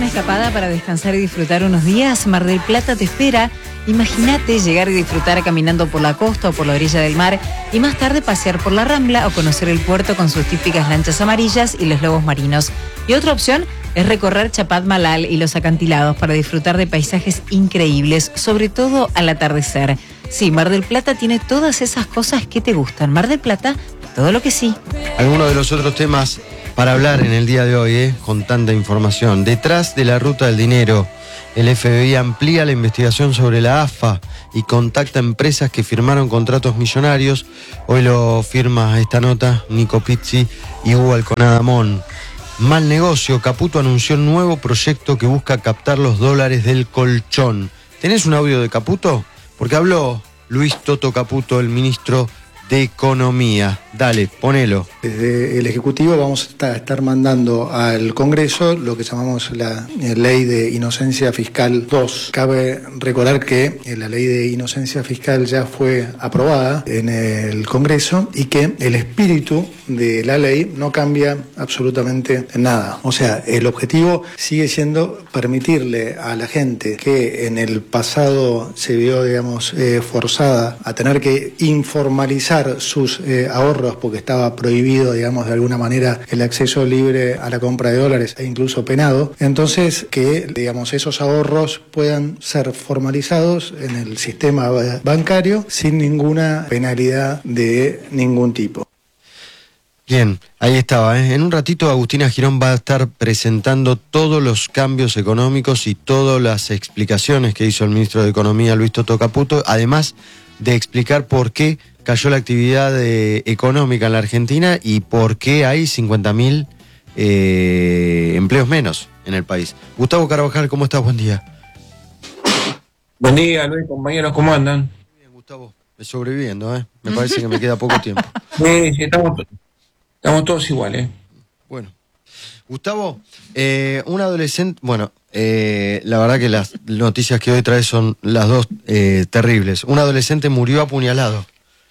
escapada para descansar y disfrutar unos días? Mar del Plata te espera. Imagínate llegar y disfrutar caminando por la costa o por la orilla del mar y más tarde pasear por la Rambla o conocer el puerto con sus típicas lanchas amarillas y los lobos marinos. Y otra opción es recorrer Chapadmalal Malal y los acantilados para disfrutar de paisajes increíbles, sobre todo al atardecer. Sí, Mar del Plata tiene todas esas cosas que te gustan. Mar del Plata, todo lo que sí. Algunos de los otros temas para hablar en el día de hoy, con tanta información. Detrás de la ruta del dinero, el FBI amplía la investigación sobre la AFA y contacta empresas que firmaron contratos millonarios. Hoy lo firma esta nota Nico Pizzi y Hugo Alconadamón. Mal negocio, Caputo anunció un nuevo proyecto que busca captar los dólares del colchón. ¿Tenés un audio de Caputo? Porque habló Luis Toto Caputo, el ministro de Economía. Dale, ponelo. Desde el Ejecutivo vamos a estar mandando al Congreso lo que llamamos la Ley de Inocencia Fiscal 2. Cabe recordar que la Ley de Inocencia Fiscal ya fue aprobada en el Congreso y que el espíritu de la ley no cambia absolutamente nada. O sea, el objetivo sigue siendo permitirle a la gente que en el pasado se vio, forzada a tener que informalizar sus ahorros porque estaba prohibido, de alguna manera, el acceso libre a la compra de dólares e incluso penado. Entonces, que, esos ahorros puedan ser formalizados en el sistema bancario sin ninguna penalidad de ningún tipo. Bien, ahí estaba. En un ratito Agustina Girón va a estar presentando todos los cambios económicos y todas las explicaciones que hizo el ministro de Economía, Luis Toto Caputo, además de explicar por qué cayó la actividad económica en la Argentina y por qué hay 50.000 empleos menos en el país. Gustavo Carvajal, ¿cómo estás? Buen día. Buen día, Luis, compañeros, ¿cómo andan? Muy bien, Gustavo, sobreviviendo, me parece que me queda poco tiempo. Sí, estamos todos iguales. Bueno, Gustavo, un adolescente, la verdad que las noticias que hoy traes son las dos terribles. Un adolescente murió apuñalado.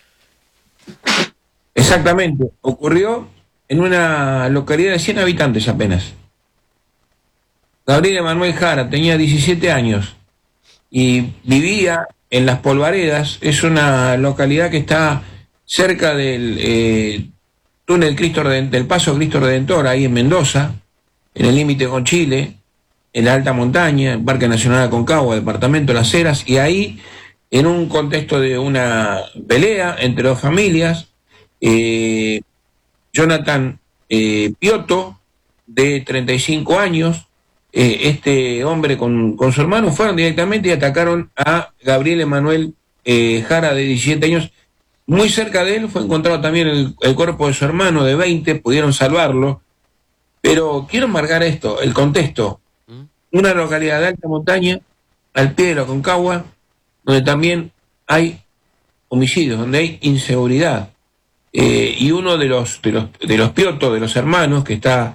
Exactamente, ocurrió en una localidad de 100 habitantes apenas. Gabriel Emanuel Jara tenía 17 años y vivía en Las Polvaredas. Es una localidad que está cerca del túnel del Paso Cristo Redentor, ahí en Mendoza, en el límite con Chile, en la alta montaña, en Parque Nacional Aconcagua, departamento Las Heras, y ahí, en un contexto de una pelea entre dos familias, Jonathan Piotto, de 35 años, este hombre con su hermano, fueron directamente y atacaron a Gabriel Emanuel Jara, de 17 años. Muy cerca de él fue encontrado también el cuerpo de su hermano de 20, pudieron salvarlo, pero quiero marcar esto, el contexto. Una localidad de alta montaña, al pie de la Aconcagua, donde también hay homicidios, donde hay inseguridad. Y uno de los Piotto, de los hermanos, que está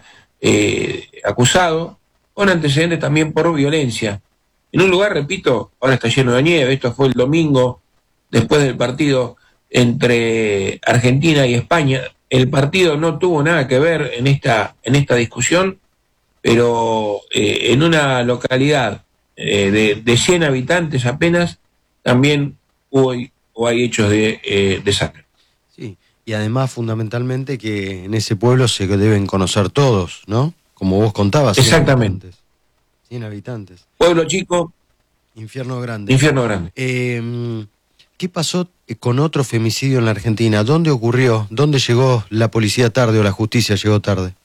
acusado, con antecedentes también por violencia. En un lugar, repito, ahora está lleno de nieve, esto fue el domingo, después del partido entre Argentina y España. El partido no tuvo nada que ver en esta discusión, pero en una localidad de 100 habitantes apenas, también hay hechos de sangre. Sí, y además fundamentalmente que en ese pueblo se deben conocer todos, ¿no? Como vos contabas. Exactamente. 100 habitantes. Pueblo chico. Infierno grande. Infierno grande. ¿Qué pasó con otro femicidio en la Argentina? ¿Dónde ocurrió? ¿Dónde llegó la policía tarde o la justicia llegó tarde?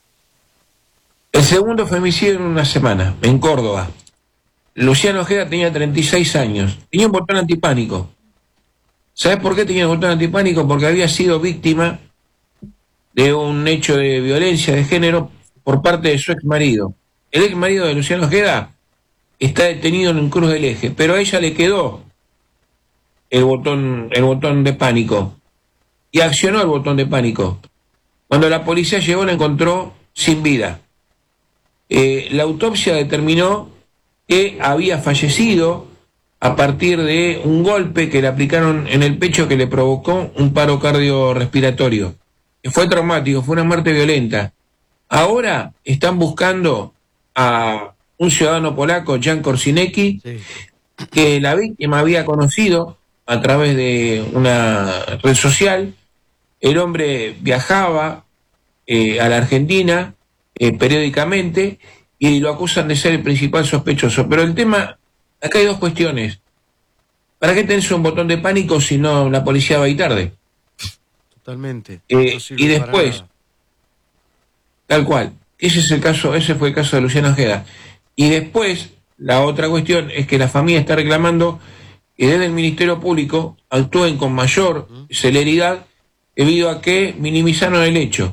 El segundo femicidio en una semana, en Córdoba. Luciano Ojeda tenía 36 años. Tenía un botón antipánico. ¿Sabes por qué tenía un botón antipánico? Porque había sido víctima de un hecho de violencia de género por parte de su exmarido. El exmarido de Luciano Ojeda está detenido en Cruz del Eje, pero a ella le quedó el botón de pánico y accionó el botón de pánico. Cuando la policía llegó, la encontró sin vida. La autopsia determinó que había fallecido a partir de un golpe que le aplicaron en el pecho que le provocó un paro cardiorrespiratorio. Fue traumático, fue una muerte violenta. Ahora están buscando a un ciudadano polaco, Jan Korsinecki, Sí. que la víctima había conocido a través de una red social. El hombre viajaba a la Argentina periódicamente y lo acusan de ser el principal sospechoso. Pero el tema, acá hay dos cuestiones. ¿Para qué tenés un botón de pánico si no la policía va a ir tarde? Totalmente. Y después, tal cual, ese fue el caso de Luciano Ojeda. Y después, la otra cuestión es que la familia está reclamando que desde el Ministerio Público actúen con mayor celeridad debido a que minimizaron el hecho,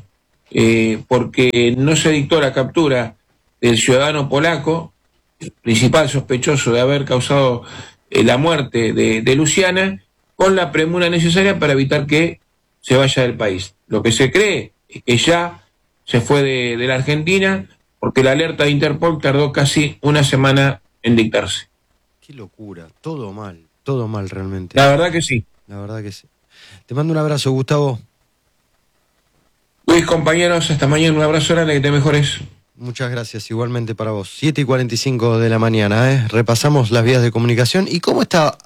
porque no se dictó la captura del ciudadano polaco, el principal sospechoso de haber causado la muerte de Luciana, con la premura necesaria para evitar que se vaya del país. Lo que se cree es que ya se fue de la Argentina, porque la alerta de Interpol tardó casi una semana en dictarse. Qué locura, todo mal realmente. La verdad que sí. La verdad que sí. Te mando un abrazo, Gustavo. Luis, compañeros, hasta mañana, un abrazo grande, que te mejores. Muchas gracias, igualmente para vos. 7:45 de la mañana, repasamos las vías de comunicación y cómo está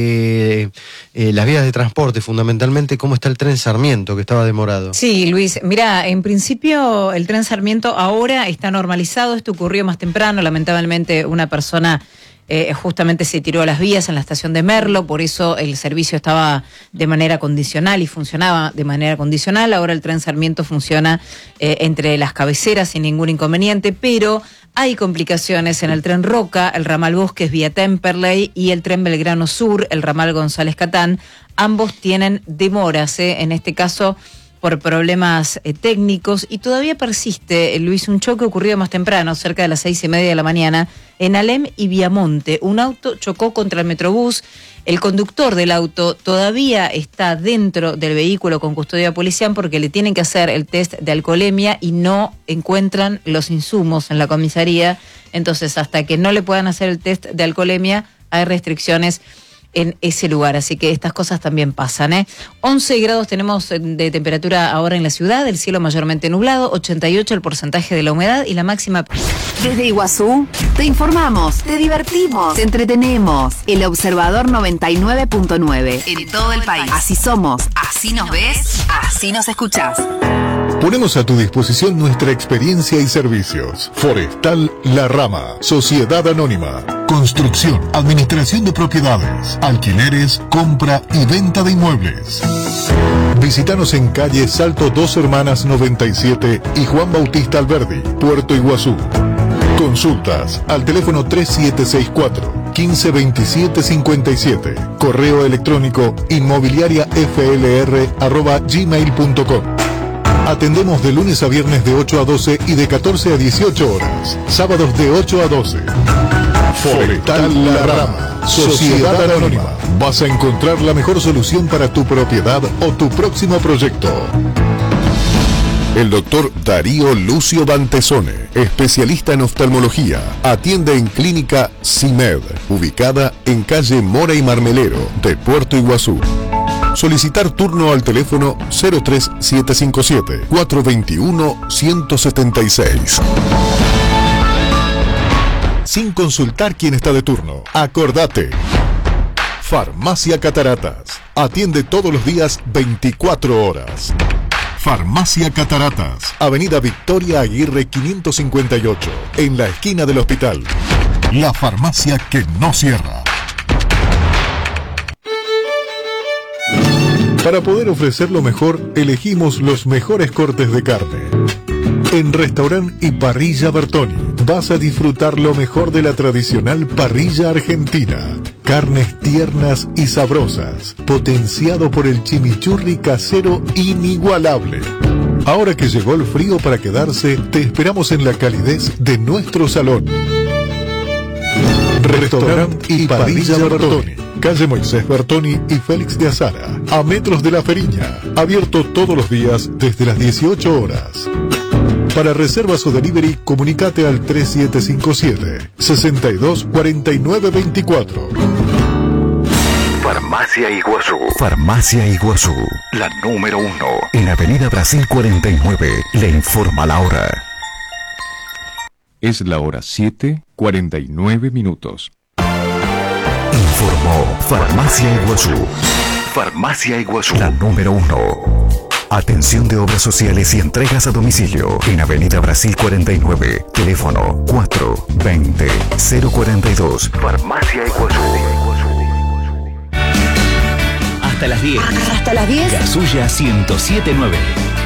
las vías de transporte, fundamentalmente, cómo está el tren Sarmiento, que estaba demorado. Sí, Luis, mira, en principio el tren Sarmiento ahora está normalizado. Esto ocurrió más temprano, lamentablemente una persona justamente se tiró a las vías en la estación de Merlo, por eso el servicio estaba de manera condicional y funcionaba de manera condicional. Ahora el tren Sarmiento funciona entre las cabeceras sin ningún inconveniente, pero hay complicaciones en el tren Roca, el ramal Bosques vía Temperley y el tren Belgrano Sur, el ramal González Catán. Ambos tienen demoras, en este caso por problemas técnicos, y todavía persiste, Luis, un choque ocurrido más temprano, cerca de las 6:30 de la mañana, en Alem y Viamonte. Un auto chocó contra el Metrobús. El conductor del auto todavía está dentro del vehículo con custodia policial porque le tienen que hacer el test de alcoholemia y no encuentran los insumos en la comisaría. Entonces, hasta que no le puedan hacer el test de alcoholemia, hay restricciones en ese lugar, así que estas cosas también pasan, 11 grados tenemos de temperatura ahora en la ciudad, el cielo mayormente nublado, 88 el porcentaje de la humedad y la máxima. Desde Iguazú, te informamos, te divertimos, te entretenemos. El Observador 99.9 en todo el país. Así somos, así nos ves, así nos escuchás. Ponemos a tu disposición nuestra experiencia y servicios. Forestal La Rama, Sociedad Anónima. Construcción, administración de propiedades, alquileres, compra y venta de inmuebles. Visítanos en calle Salto Dos Hermanas 97 y Juan Bautista Alberdi, Puerto Iguazú. Consultas al teléfono 3764 152757. Correo electrónico inmobiliariaflr@gmail.com. Atendemos de lunes a viernes de 8 a 12 y de 14 a 18 horas. Sábados de 8 a 12. Forestal La Rama, Sociedad Anónima. Vas a encontrar la mejor solución para tu propiedad o tu próximo proyecto. El doctor Darío Lucio Bantesone, especialista en oftalmología, atiende en Clínica CIMED, ubicada en calle Mora y Marmelero de Puerto Iguazú. Solicitar turno al teléfono 0377421-176. Sin consultar quién está de turno. Acordate. Farmacia Cataratas. Atiende todos los días 24 horas. Farmacia Cataratas. Avenida Victoria Aguirre 558. En la esquina del hospital. La farmacia que no cierra. Para poder ofrecer lo mejor, elegimos los mejores cortes de carne. En Restaurant y Parrilla Bertoni vas a disfrutar lo mejor de la tradicional parrilla argentina. Carnes tiernas y sabrosas, potenciado por el chimichurri casero inigualable. Ahora que llegó el frío para quedarse, te esperamos en la calidez de nuestro salón. Restaurant y Parrilla Bertoni, calle Moisés Bertoni y Félix de Azara, a metros de La Feriña, abierto todos los días desde las 18 horas. Para reservas o delivery, comunicate al 3757-624924. Farmacia Iguazú. Farmacia Iguazú, la número 1, en Avenida Brasil 49. Le informa la hora. Es la hora 7:49. Informó Farmacia Iguazú. Farmacia Iguazú, la número 1. Atención de obras sociales y entregas a domicilio en Avenida Brasil 49. Teléfono 420-042. Farmacia Iguazú. Hasta las 10. Hasta las 10. Gasulla 107.9.